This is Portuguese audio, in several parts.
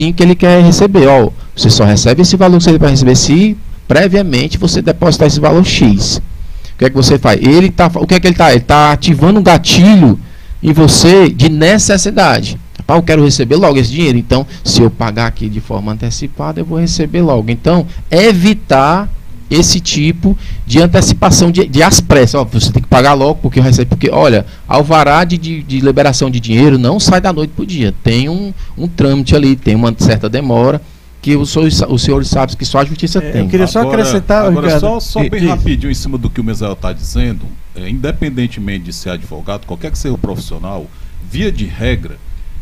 em que ele quer receber. Ó, você só recebe esse valor que você vai receber se previamente você depositar esse valor X. O que é que você faz? O que é que ele está? Ele está ativando um gatilho em você de necessidade. Eu quero receber logo esse dinheiro. Então, se eu pagar aqui de forma antecipada, eu vou receber logo. Então, evitar esse tipo de antecipação de às pressas. Ó, você tem que pagar logo porque eu recebo. Porque, olha, alvará de liberação de dinheiro não sai da noite para o dia. Tem um trâmite ali, tem uma certa demora que os senhores sabem que só a justiça tem. Eu queria só acrescentar, agora só bem rapidinho em cima do que o Misael está dizendo, independentemente de ser advogado, qualquer que seja o profissional, via de regra,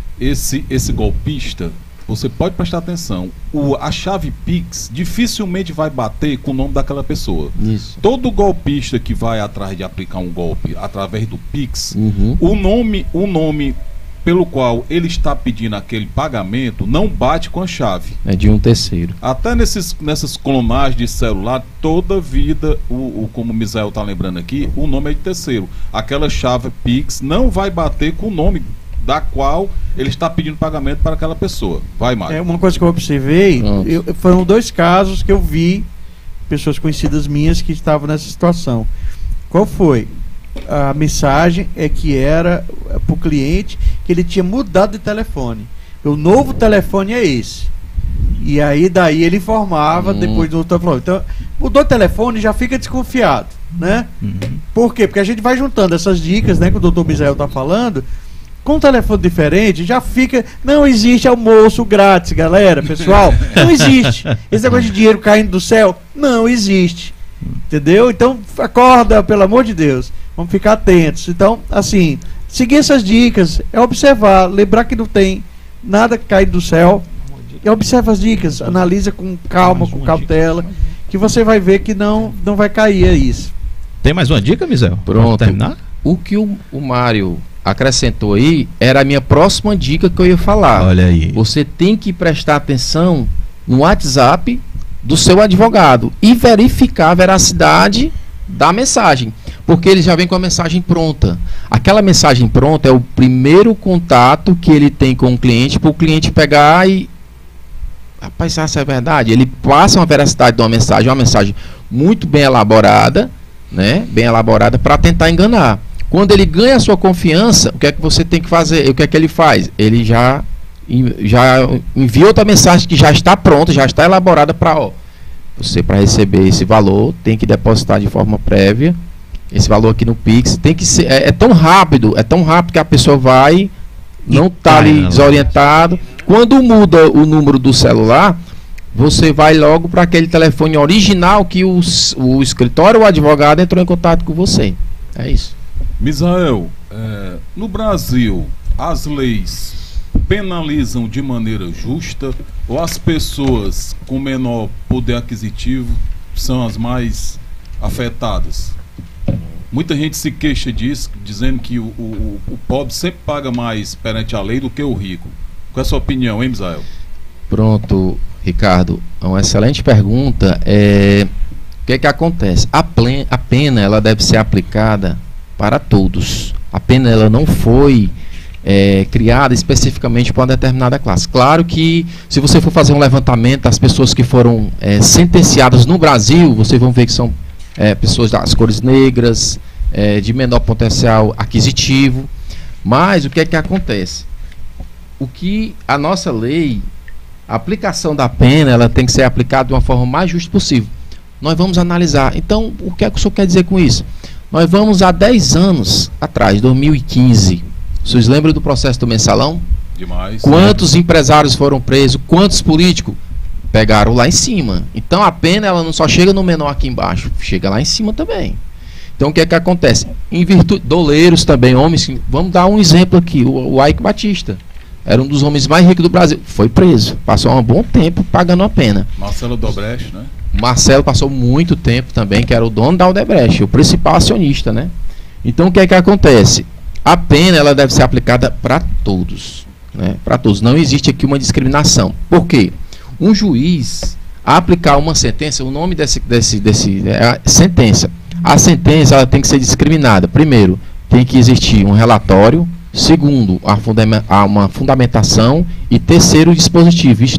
esse golpista, você pode prestar atenção, a chave Pix dificilmente vai bater com o nome daquela pessoa. Isso. Todo golpista que vai atrás de aplicar um golpe através do Pix, o nome pelo qual ele está pedindo aquele pagamento não bate com a chave. É de um terceiro. Até nessas clonagens de celular, toda vida, como o Misael está lembrando aqui, o nome é de terceiro. Aquela chave Pix não vai bater com o nome da qual ele está pedindo pagamento para aquela pessoa. Vai, Mário. Uma coisa que eu observei, foram 2 casos que eu vi, pessoas conhecidas minhas que estavam nessa situação. Qual foi? A mensagem que era para o cliente que ele tinha mudado de telefone. O novo telefone é esse. E aí daí ele informava depois do outro telefone. Então, mudou o telefone, já fica desconfiado, né? Por quê? Porque a gente vai juntando essas dicas, né, que o doutor Misael está falando. Com um telefone diferente, já fica... Não existe almoço grátis, galera, pessoal. Não existe. Esse negócio de dinheiro caindo do céu, não existe. Entendeu? Então, acorda, pelo amor de Deus. Vamos ficar atentos. Então, assim, seguir essas dicas, é observar, lembrar que não tem nada caindo do céu. E observa as dicas, analisa com calma, com cautela, que você vai ver que não vai cair isso. Tem mais uma dica, Misael? Pronto. Terminar? O que o Mário acrescentou aí era a minha próxima dica que eu ia falar. Olha aí. Você tem que prestar atenção no WhatsApp do seu advogado e verificar a veracidade da mensagem, porque ele já vem com a mensagem pronta. Aquela mensagem pronta é o primeiro contato que ele tem com o cliente, para o cliente pegar e... Rapaz, isso é verdade? Ele passa uma veracidade de uma mensagem muito bem elaborada, né? Bem elaborada para tentar enganar. Quando ele ganha a sua confiança, o que é que você tem que fazer? O que é que ele faz? Ele já envia outra mensagem que já está pronta, já está elaborada para você, para receber esse valor, tem que depositar de forma prévia esse valor aqui no Pix. Tem que ser, é tão rápido que a pessoa vai, não está ali desorientado. Quando muda o número do celular, você vai logo para aquele telefone original que o escritório ou o advogado entrou em contato com você. É isso. Misael, no Brasil, as leis penalizam de maneira justa ou as pessoas com menor poder aquisitivo são as mais afetadas? Muita gente se queixa disso, dizendo que o pobre sempre paga mais perante a lei do que o rico. Qual é a sua opinião, hein, Misael? Pronto, Ricardo. É uma excelente pergunta. O que é que acontece? A pena ela deve ser aplicada para todos. A pena ela não foi criada especificamente para uma determinada classe. Claro que se você for fazer um levantamento das pessoas que foram sentenciadas no Brasil, vocês vão ver que são pessoas das cores negras, de menor potencial aquisitivo. Mas o que é que acontece? O que a nossa lei, a aplicação da pena, ela tem que ser aplicada de uma forma mais justa possível. Nós vamos analisar. Então, o que é que o senhor quer dizer com isso? Nós vamos há 10 anos atrás, 2015. Vocês lembram do processo do mensalão? Demais. Quantos empresários foram presos? Quantos políticos? Pegaram lá em cima. Então a pena ela não só chega no menor aqui embaixo, chega lá em cima também. Então o que é que acontece? Em virtude, doleiros também, homens, vamos dar um exemplo aqui, o Ike Batista. Era um dos homens mais ricos do Brasil. Foi preso. Passou um bom tempo pagando a pena. Marcelo Odebrecht, né? Marcelo passou muito tempo também, que era o dono da Odebrecht, o principal acionista, né? Então o que é que acontece? A pena ela deve ser aplicada para todos, né? Para todos. Não existe aqui uma discriminação. Por quê? Um juiz a aplicar uma sentença, o nome desse é a sentença. A sentença ela tem que ser discriminada. Primeiro, tem que existir um relatório Segundo, há uma fundamentação. E terceiro, o dispositivo.